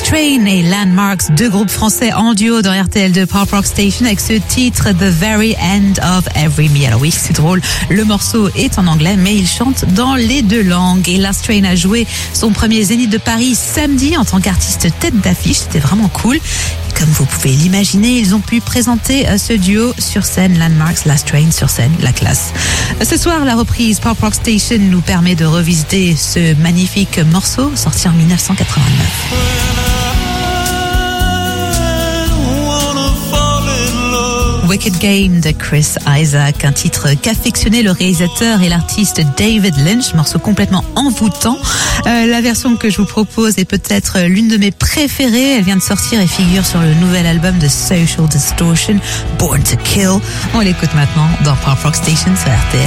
Train et Landmarks, deux groupes français en duo dans RTL2 Pop Rock Station avec ce titre The Very End of Every Me. Alors oui, c'est drôle, le morceau est en anglais mais il chante dans les deux langues. Et Last Train a joué son premier Zénith de Paris samedi en tant qu'artiste tête d'affiche, c'était vraiment cool. Et comme vous pouvez l'imaginer, ils ont pu présenter ce duo sur scène, Landmarks, Last Train sur scène, la classe. Ce soir, la reprise Pop Rock Station nous permet de revisiter ce magnifique morceau sorti en 1989. Wicked Game de Chris Isaak, un titre qu'affectionnait le réalisateur et l'artiste David Lynch, morceau complètement envoûtant. La version que je vous propose est peut-être l'une de mes préférées. Elle vient de sortir et figure sur le nouvel album de Social Distortion, Born to Kill. On l'écoute maintenant dans Pop Rock Station sur RTL.